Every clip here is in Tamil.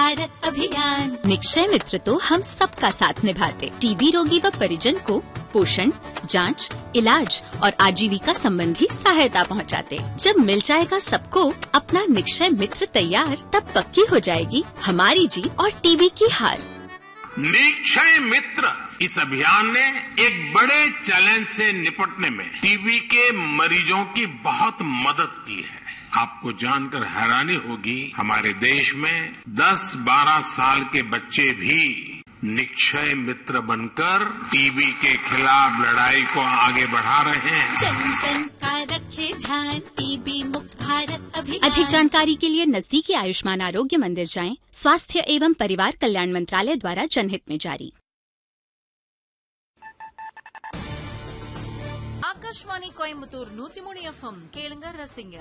भारत अभियान। निक्षय मित्र तो हम सबका साथ निभाते, टीबी रोगी व परिजन को पोषण, जांच, इलाज और आजीविका संबंधी सहायता पहुंचाते। जब मिल जाएगा सबको अपना निक्षय मित्र तैयार, तब पक्की हो जाएगी हमारी जीत और टीबी की हार। निक्षय मित्र इस अभियान ने एक बड़े चैलेंज से निपटने में टीबी के मरीजों की बहुत मदद की है। आपको जानकर हैरानी होगी, हमारे देश में 10-12 साल के बच्चे भी निक्षय मित्र बनकर टीबी के खिलाफ लड़ाई को आगे बढ़ा रहे हैं। जन जन का रखे ध्यान, टीबी मुक्त भारत अभियान। अधिक जानकारी के लिए नजदीकी आयुष्मान आरोग्य मंदिर जाएं। स्वास्थ्य एवं परिवार कल्याण मंत्रालय द्वारा जनहित में जारी। आकाशवाणी कोयम्बतूर 103 FM கேளுங்க ரசிங்க।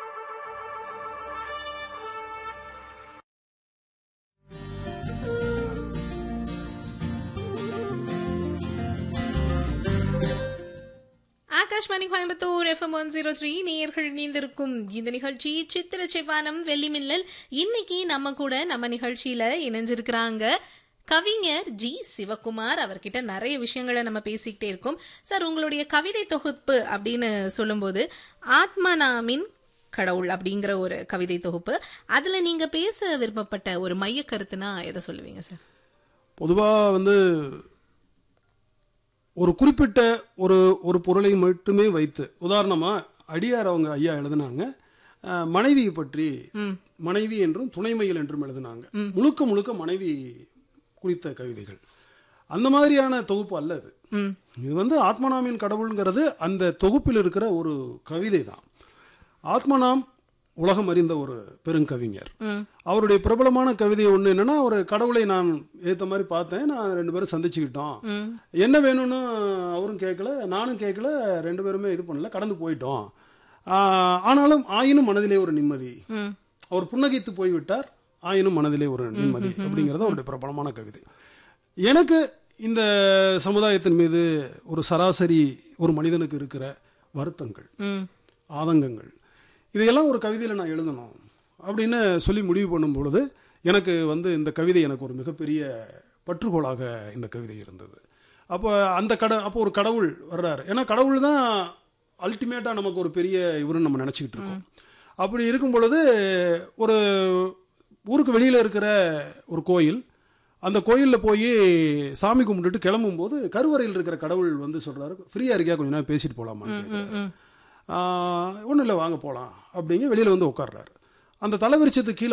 ஆகாஷ்வாணி கோயம்புத்தூர் FM 103 நேயர்கள் இணைந்திருக்கும் இந்த நிகழ்ச்சி சித்திர செவ்வானம் வெள்ளி மின்னல். இன்னைக்கு நம்ம கூட நம்ம நிகழ்ச்சியில இணைஞ்சிருக்கிறாங்க கவிஞர் ஜி சிவகுமார். அவர்கிட்ட நிறைய விஷயங்களை நம்ம பேசிக்கிட்டே இருக்கோம். சார், உங்களுடைய கவிதை தொகுப்பு அப்படின்னு சொல்லும்போது ஆத்மநாமின் கடவுள் அப்படிங்கிற ஒரு கவிதை தொகுப்பு, அதுல நீங்க பேச விருப்பப்பட்ட ஒரு மைய கருத்துனா எதை சொல்லுவீங்க சார்? பொதுவாக ஒரு குறிப்பிட்ட ஒரு பொருளை மட்டுமே வைத்து, உதாரணமாக அடியார் அவங்க ஐயா எழுதினாங்க மனைவியை பற்றி, மனைவி என்றும் துணைமையில் என்றும் எழுதினாங்க. முழுக்க முழுக்க மனைவி குறித்த கவிதைகள். அந்த மாதிரியான தொகுப்பு அல்ல இது. இது ஆத்மநாமின் கடவுள்ங்கிறது அந்த தொகுப்பில் இருக்கிற ஒரு கவிதை தான். ஆத்மநாம் உலகம் அறிந்த ஒரு பெருங்கவிஞர். அவருடைய பிரபலமான கவிதை ஒன்று என்னன்னா, ஒரு கடவுளை நான் ஏற்ற மாதிரி பார்த்தேன், நான் 2 பேரும் சந்திச்சுக்கிட்டோம், என்ன வேணும்னு அவரும் கேட்கல, நானும் கேட்கல, 2 பேருமே இது பண்ணல, கடந்து போயிட்டோம். ஆனாலும் ஆயினும் மனதிலே ஒரு நிம்மதி, அவர் புன்னகைத்து போய்விட்டார், ஆயினும் மனதிலே ஒரு நிம்மதி அப்படிங்கிறது அவருடைய பிரபலமான கவிதை. எனக்கு இந்த சமுதாயத்தின் மீது ஒரு சராசரி ஒரு மனிதனுக்கு இருக்கிற வருத்தங்கள், ஆதங்கங்கள், இதையெல்லாம் ஒரு கவிதையில் நான் எழுதணும் அப்படின்னு சொல்லி முடிவு பண்ணும் பொழுது எனக்கு இந்த கவிதை எனக்கு ஒரு மிகப்பெரிய பற்றுகோளாக இந்த கவிதை இருந்தது. அப்போ அப்போ ஒரு கடவுள் வர்றாரு. ஏன்னா கடவுள் தான் அல்டிமேட்டாக நமக்கு ஒரு பெரிய இவருன்னு நம்ம நினச்சிக்கிட்டு இருக்கோம். அப்படி இருக்கும் பொழுது ஒரு ஊருக்கு வெளியில் இருக்கிற ஒரு கோயில், அந்த கோயிலில் போய் சாமி கும்பிட்டுட்டு கிளம்பும்போது கருவறையில் இருக்கிற கடவுள் சொல்கிறாரு, ஃப்ரீயாக இருக்கியா, கொஞ்ச நேரம் பேசிட்டு போகலாமான்னு. ஒன்றும் இல்லை, வாங்க போகலாம் அப்படிங்க வெளியில் உட்கார்றாரு. அந்த தலைவிரிச்சத்துக்கு கீழே